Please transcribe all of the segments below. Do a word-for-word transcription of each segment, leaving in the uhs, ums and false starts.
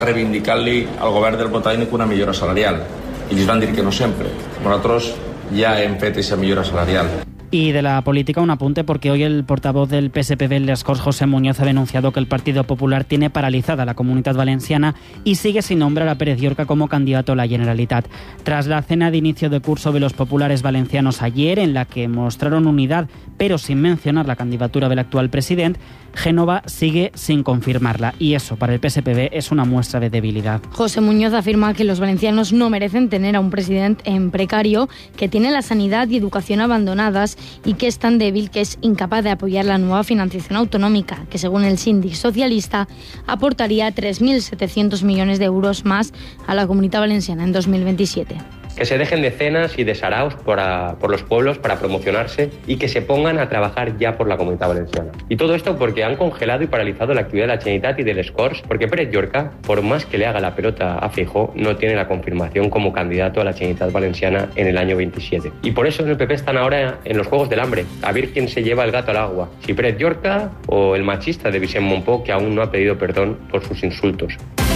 Reivindicar-li al govern del Botànic una millora salarial. I ells van dir que no sempre. Nosaltres ja hem fet aquesta millora salarial. Y de la política un apunte, porque hoy el portavoz del P S P B en les Corts, José Muñoz, ha denunciado que el Partido Popular tiene paralizada la Comunidad Valenciana y sigue sin nombrar a Pérez Llorca como candidato a la Generalitat. Tras la cena de inicio de curso de los populares valencianos ayer, en la que mostraron unidad, pero sin mencionar la candidatura del actual presidente, Génova sigue sin confirmarla, y eso para el P S P B es una muestra de debilidad. José Muñoz afirma que los valencianos no merecen tener a un presidente en precario, que tiene la sanidad y educación abandonadas y que es tan débil que es incapaz de apoyar la nueva financiación autonómica, que según el síndic socialista aportaría tres mil setecientos millones de euros más a la Comunidad Valenciana en dos mil veintisiete. Que se dejen de cenas y de saraos por, a, por los pueblos para promocionarse y que se pongan a trabajar ya por la Comunidad Valenciana. Y todo esto porque han congelado y paralizado la actividad de la Generalitat y de les Corts, porque Pérez Llorca, por más que le haga la pelota a Feijóo, no tiene la confirmación como candidato a la Generalitat Valenciana en el año veintisiete. Y por eso en el P P están ahora en los juegos del hambre, a ver quién se lleva el gato al agua, si Pérez Llorca o el machista de Vicent Montpó, que aún no ha pedido perdón por sus insultos.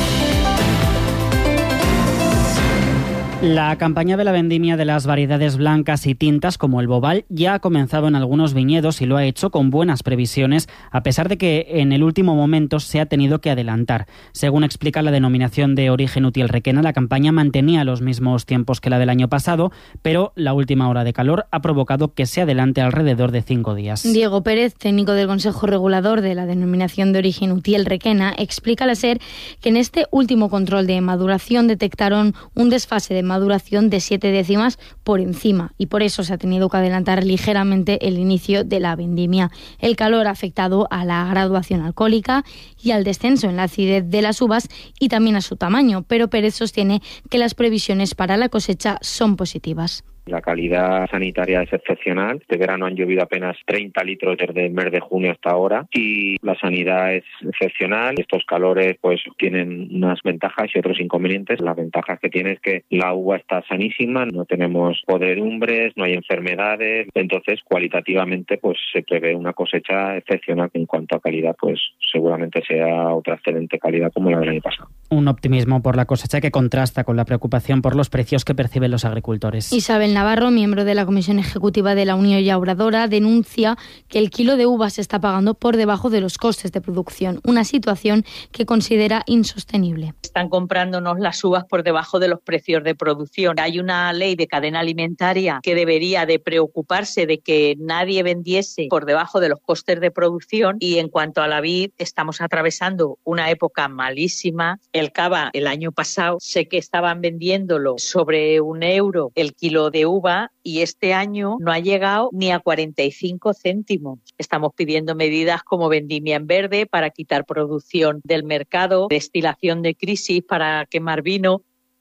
La campaña de la vendimia de las variedades blancas y tintas como el Bobal ya ha comenzado en algunos viñedos y lo ha hecho con buenas previsiones, a pesar de que en el último momento se ha tenido que adelantar. Según explica la denominación de origen Utiel Requena, la campaña mantenía los mismos tiempos que la del año pasado, pero la última hora de calor ha provocado que se adelante alrededor de cinco días. Diego Pérez, técnico del Consejo Regulador de la denominación de origen Utiel Requena, explica al SER que en este último control de maduración detectaron un desfase de maduración de siete décimas por encima y por eso se ha tenido que adelantar ligeramente el inicio de la vendimia. El calor ha afectado a la graduación alcohólica y al descenso en la acidez de las uvas y también a su tamaño, pero Pérez sostiene que las previsiones para la cosecha son positivas. La calidad sanitaria es excepcional. Este verano han llovido apenas treinta litros desde el mes de junio hasta ahora y la sanidad es excepcional. Estos calores pues tienen unas ventajas y otros inconvenientes. Las ventajas que tiene es que la uva está sanísima, no tenemos podredumbres, no hay enfermedades. Entonces, cualitativamente pues se prevé una cosecha excepcional que en cuanto a calidad pues seguramente sea otra excelente calidad como la del año pasado. Un optimismo por la cosecha que contrasta con la preocupación por los precios que perciben los agricultores. Isabel Navarro, miembro de la Comisión Ejecutiva de la Unión Llauradora, denuncia que el kilo de uvas se está pagando por debajo de los costes de producción, una situación que considera insostenible. Están comprándonos las uvas por debajo de los precios de producción. Hay una ley de cadena alimentaria que debería de preocuparse de que nadie vendiese por debajo de los costes de producción y en cuanto a la vid estamos atravesando una época malísima. El cava el año pasado sé que estaban vendiéndolo sobre un euro el kilo de uva y este año no ha llegado ni a cuarenta y cinco céntimos. Estamos pidiendo medidas como vendimia en verde para quitar producción del mercado, destilación de crisis para quemar vino.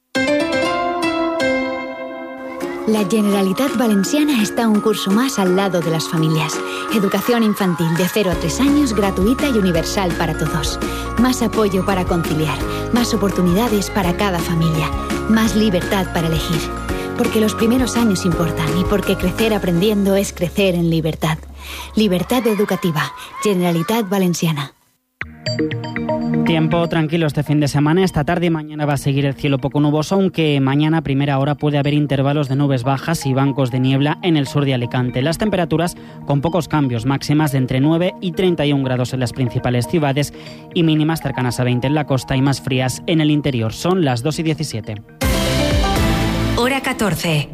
La Generalitat Valenciana está un curso más al lado de las familias. Educación infantil de cero a tres años gratuita y universal para todos. Más apoyo para conciliar, más oportunidades para cada familia, más libertad para elegir. Porque los primeros años importan y porque crecer aprendiendo es crecer en libertad. Libertad educativa. Generalitat Valenciana. Tiempo tranquilo este fin de semana. Esta tarde y mañana va a seguir el cielo poco nuboso, aunque mañana a primera hora puede haber intervalos de nubes bajas y bancos de niebla en el sur de Alicante. Las temperaturas con pocos cambios, máximas de entre nueve y treinta y un grados en las principales ciudades y mínimas cercanas a veinte en la costa y más frías en el interior. Son las dos y diecisiete. Hora catorce.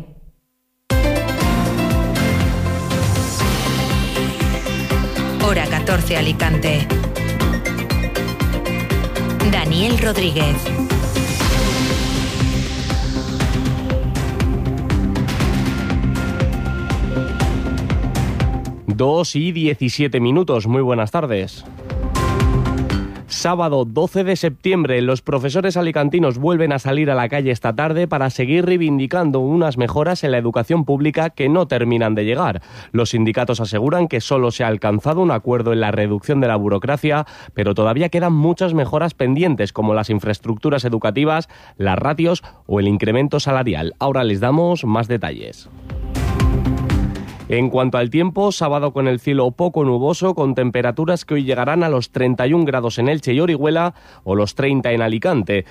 Hora catorce Alicante. Daniel Rodríguez. Dos y diecisiete minutos. Muy buenas tardes. Sábado doce de septiembre, los profesores alicantinos vuelven a salir a la calle esta tarde para seguir reivindicando unas mejoras en la educación pública que no terminan de llegar. Los sindicatos aseguran que solo se ha alcanzado un acuerdo en la reducción de la burocracia, pero todavía quedan muchas mejoras pendientes, como las infraestructuras educativas, las ratios o el incremento salarial. Ahora les damos más detalles. En cuanto al tiempo, sábado con el cielo poco nuboso, con temperaturas que hoy llegarán a los treinta y un grados en Elche y Orihuela o los treinta en Alicante.